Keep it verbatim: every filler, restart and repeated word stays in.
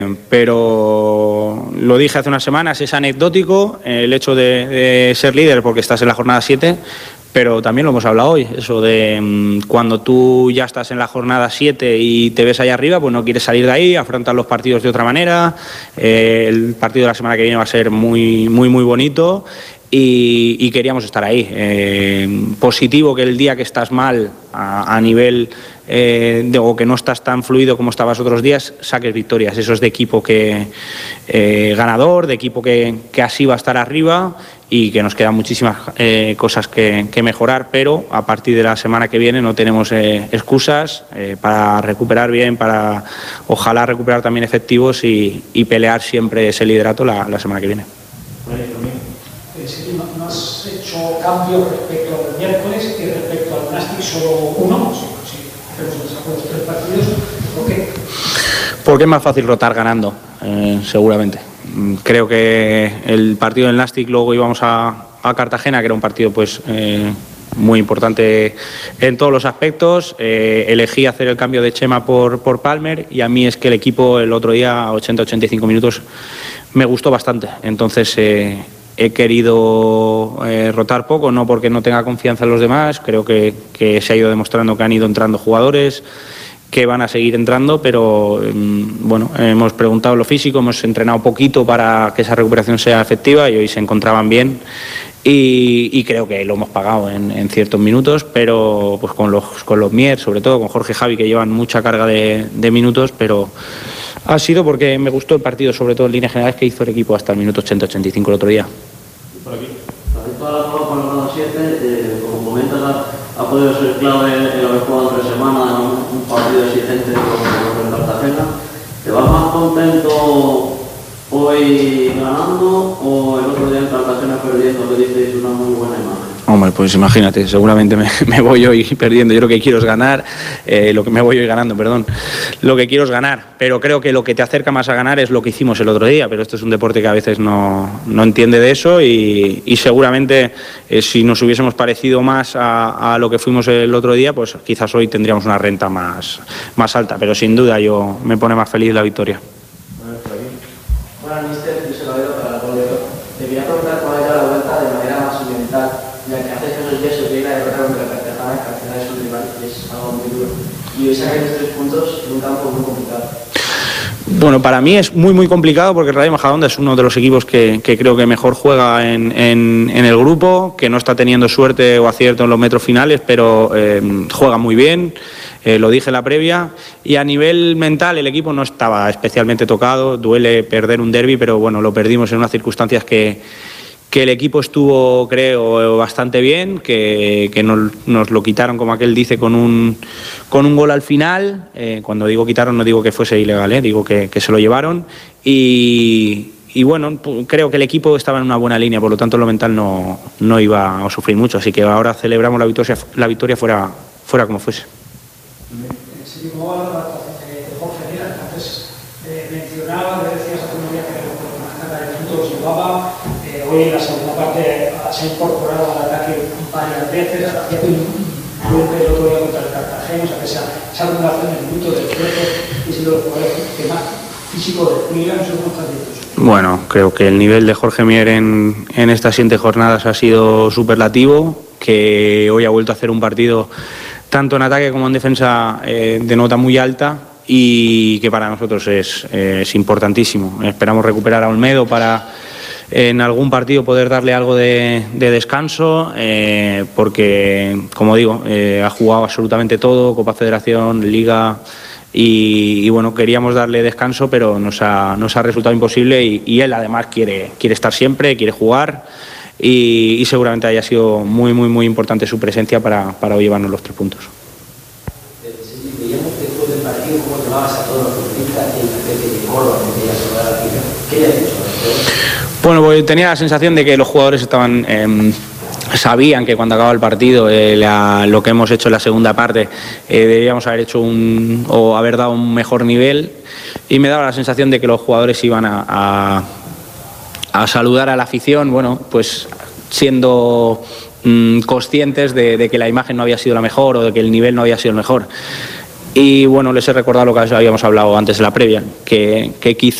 Pero lo dije hace unas semanas, es anecdótico el hecho de, de ser líder porque estás en la jornada siete, pero también lo hemos hablado hoy, eso de cuando tú ya estás en la jornada siete y te ves ahí arriba, pues no quieres salir de ahí, afrontar los partidos de otra manera. Eh, el partido de la semana que viene va a ser muy, muy, muy bonito. Y, y queríamos estar ahí. Eh, positivo que el día que estás mal a, a nivel eh, de, o que no estás tan fluido como estabas otros días, saques victorias. Eso es de equipo que eh, ganador, de equipo que, que así va a estar arriba y que nos quedan muchísimas eh, cosas que, que mejorar, pero a partir de la semana que viene no tenemos eh, excusas eh, para recuperar bien, para ojalá recuperar también efectivos y, y pelear siempre ese liderato la, la semana que viene. Sí, no, no has hecho cambios respecto al miércoles y respecto al Nastic solo uno, si, si hacemos el saco de los tres partidos, ¿por qué? Porque es más fácil rotar ganando, eh, seguramente. Creo que el partido del Nastic luego íbamos a, a Cartagena, que era un partido pues eh, muy importante en todos los aspectos. Eh, elegí hacer el cambio de Chema por, por Palmer y a mí es que el equipo el otro día a ochenta a ochenta y cinco minutos me gustó bastante. Entonces eh, he querido eh, rotar poco, no porque no tenga confianza en los demás, creo que, que se ha ido demostrando que han ido entrando jugadores, que van a seguir entrando, pero eh, bueno, hemos preguntado lo físico, hemos entrenado poquito para que esa recuperación sea efectiva y hoy se encontraban bien y, y creo que lo hemos pagado en, en ciertos minutos, pero pues con los, con los Mier, sobre todo con Jorge y Javi, que llevan mucha carga de, de minutos, pero ha sido porque me gustó el partido, sobre todo en líneas generales, que hizo el equipo hasta el minuto ochenta a ochenta y cinco el otro día. Por aquí. Respecto a la jugada con la jornada siete, eh, como comentas, ha, ha podido ser clave el haber jugado entre semanas un, un partido exigente con el Cartagena. ¿Te vas más contento hoy ganando o el otro día en Cartagena perdiendo, que dices una muy buena imagen? Hombre, pues imagínate, seguramente me, me voy hoy perdiendo. Yo lo que quiero es ganar, eh, lo que me voy hoy ganando, perdón. Lo que quiero es ganar, pero creo que lo que te acerca más a ganar es lo que hicimos el otro día, pero esto es un deporte que a veces no, no entiende de eso y, y seguramente eh, si nos hubiésemos parecido más a, a lo que fuimos el otro día, pues quizás hoy tendríamos una renta más, más alta, pero sin duda yo me pone más feliz la victoria. Bueno, mister, yo se lo veo para el gol de oro. Te quería preguntar cuál era la vuelta de manera más mental, ya que hace esos días se viene a derrotar contra Cartagena, que al final es un rival y es algo muy duro. Y hoy sacar los tres puntos en un campo muy complicado. Bueno, para mí es muy muy complicado porque el Rayo Majadahonda es uno de los equipos que, que creo que mejor juega en, en, en el grupo, que no está teniendo suerte o acierto en los metros finales, pero eh, juega muy bien. Eh, lo dije en la previa, y a nivel mental el equipo no estaba especialmente tocado, duele perder un derbi, pero bueno, lo perdimos en unas circunstancias que, que el equipo estuvo, creo, bastante bien, que, que nos, nos lo quitaron, como aquel dice, con un, con un gol al final. Eh, cuando digo quitaron no digo que fuese ilegal, eh, digo que, que se lo llevaron y... Y bueno, creo que el equipo estaba en una buena línea, por lo tanto lo mental no, no iba a sufrir mucho, así que ahora celebramos la victoria, la victoria fuera, fuera como fuese. Se llegó a la adaptación de Jorge Mier, antes eh, mencionaba, le decías hace un día que con una carga de puntos llevaba, eh, hoy en la segunda parte se ha incorporado al ataque varias veces, hacía un golpe el otro día contra el Cartagena, o sea que esa, esa acumulación de minutos de esfuerzo y si los jugadores que más físico despliegan son constantes. Bueno, creo que el nivel de Jorge Mier en, en estas siete jornadas ha sido superlativo, que hoy ha vuelto a hacer un partido tanto en ataque como en defensa eh, de nota muy alta y que para nosotros es, eh, es importantísimo. Esperamos recuperar a Olmedo para en algún partido poder darle algo de, de descanso, eh, porque, como digo, eh, ha jugado absolutamente todo, Copa Federación, Liga... Y, y bueno, queríamos darle descanso, pero nos ha, nos ha resultado imposible y, y él además quiere, quiere estar siempre, quiere jugar y, y seguramente haya sido muy, muy, muy importante su presencia para, para hoy llevarnos los tres puntos. Sí, veíamos que después del partido, ¿cómo llevabas a todos los futbolistas y el de Córdoba, que quería saludar a la afición? ¿Qué le has dicho? Bueno, pues tenía la sensación de que los jugadores estaban... Eh, sabían que cuando acababa el partido eh, la, lo que hemos hecho en la segunda parte eh, debíamos haber hecho un o haber dado un mejor nivel y me daba la sensación de que los jugadores iban a, a, a saludar a la afición, bueno, pues siendo mmm, conscientes de, de que la imagen no había sido la mejor o de que el nivel no había sido el mejor. Y bueno, les he recordado lo que habíamos hablado antes de la previa, que, que quizá